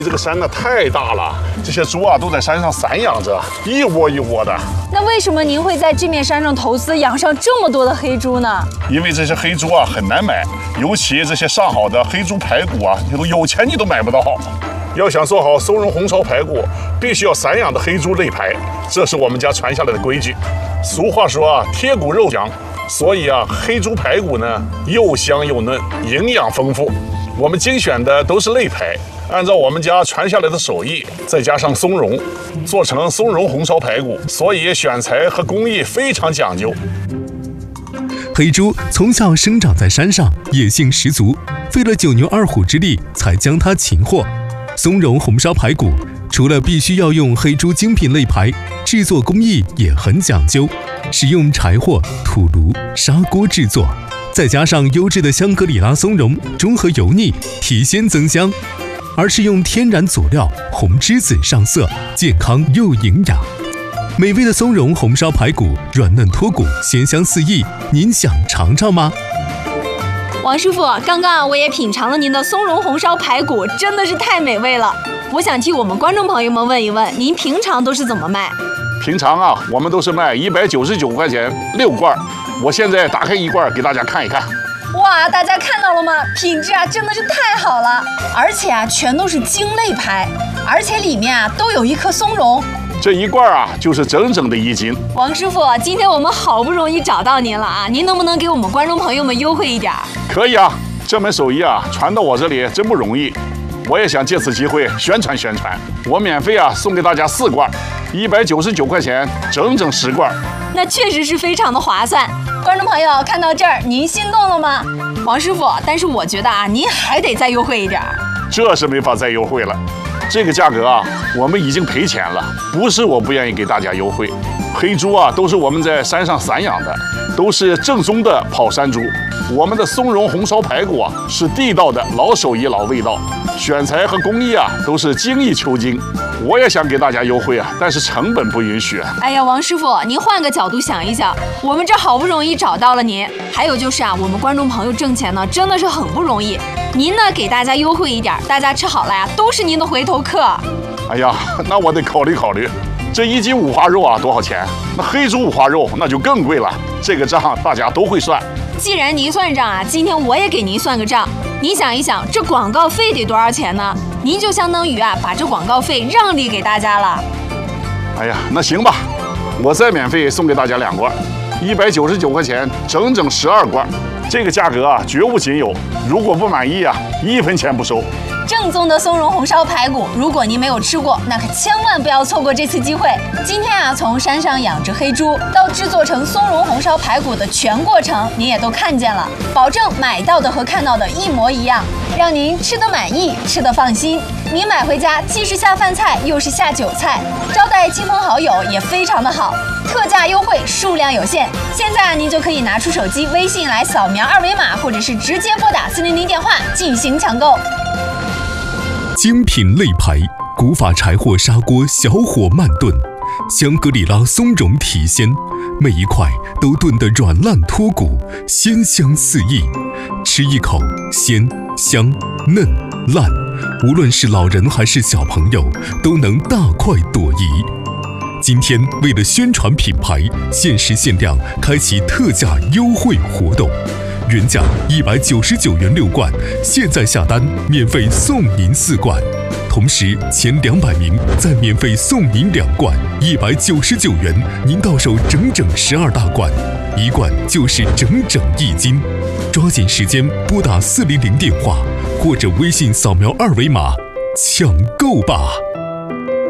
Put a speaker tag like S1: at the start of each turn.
S1: 这个山呢太大了，这些猪啊都在山上散养着，一窝一窝的。
S2: 那为什么您会在这面山上投资养上这么多的黑猪呢？
S1: 因为这些黑猪啊很难买，尤其这些上好的黑猪排骨啊，有钱你都买不到。要想做好松茸红烧排骨，必须要散养的黑猪肋排，这是我们家传下来的规矩。俗话说啊，贴骨肉香，所以啊，黑猪排骨呢又香又嫩，营养丰富。我们精选的都是肋排。按照我们家传下来的手艺，再加上松茸，做成松茸红烧排骨，所以选材和工艺非常讲究。
S3: 黑猪从小生长在山上，野性十足，费了九牛二虎之力才将它擒获。松茸红烧排骨除了必须要用黑猪精品肋排，制作工艺也很讲究，使用柴火、土炉、砂锅制作，再加上优质的香格里拉松茸，中和油腻，提鲜增香。而是用天然佐料红栀子上色，健康又营养。美味的松茸红烧排骨，软嫩脱骨，鲜香四溢，您想尝尝吗？
S2: 王师傅，刚刚我也品尝了您的松茸红烧排骨，真的是太美味了。我想替我们观众朋友们问一问，您平常都是怎么卖？
S1: 平常啊，我们都是卖199块钱6罐，我现在打开一罐给大家看一看。
S2: 哇，大家看到了吗？品质啊真的是太好了，而且啊全都是精肋排，而且里面啊都有一颗松茸。
S1: 这一罐啊就是整整的1斤。
S2: 王师傅，今天我们好不容易找到您了啊，您能不能给我们观众朋友们优惠一点？
S1: 可以啊，这门手艺啊传到我这里真不容易，我也想借此机会宣传宣传。我免费啊送给大家4罐，199块钱，整整10罐。
S2: 那确实是非常的划算。观众朋友看到这儿，您心动了吗？王师傅，但是我觉得啊，您还得再优惠一点。
S1: 这是没法再优惠了，这个价格啊，我们已经赔钱了。不是我不愿意给大家优惠，黑猪啊都是我们在山上散养的，都是正宗的跑山猪。我们的松茸红烧排骨啊，是地道的老手艺老味道，选材和工艺啊都是精益求精。我也想给大家优惠啊，但是成本不允许。
S2: 哎呀，王师傅，您换个角度想一想，我们这好不容易找到了您，还有就是啊，我们观众朋友挣钱呢，真的是很不容易。您呢给大家优惠一点，大家吃好了呀，都是您的回头客。
S1: 哎呀，那我得考虑考虑。这1斤五花肉啊多少钱？那黑猪五花肉那就更贵了，这个账大家都会算。
S2: 既然您算账啊，今天我也给您算个账。您想一想，这广告费得多少钱呢？您就相当于啊，把这广告费让利给大家了。
S1: 哎呀，那行吧，我再免费送给大家2罐，199块钱，整整12罐。这个价格啊，绝无仅有。如果不满意啊，1分钱不收。
S2: 正宗的松茸红烧排骨，如果您没有吃过，那可千万不要错过这次机会。今天啊，从山上养殖黑猪到制作成松茸红烧排骨的全过程，您也都看见了，保证买到的和看到的一模一样，让您吃得满意，吃得放心。您买回家既是下饭菜，又是下酒菜，招待亲朋好友也非常的好。特价优惠，数量有限，现在您就可以拿出手机微信来扫描2维码，或者是直接拨打400电话进行抢购。
S3: 精品肋排，古法柴火砂锅小火慢炖，香格里拉松茸提鲜，每一块都炖得软烂脱骨，鲜香四溢。吃一口，鲜香嫩烂，无论是老人还是小朋友，都能大快朵颐。今天为了宣传品牌，限时限量开启特价优惠活动，原价199元6罐，现在下单免费送您4罐，同时前200名再免费送您2罐，199元您到手整整12大罐，1罐就是整整1斤。抓紧时间拨打400电话，或者微信扫描2维码抢购吧。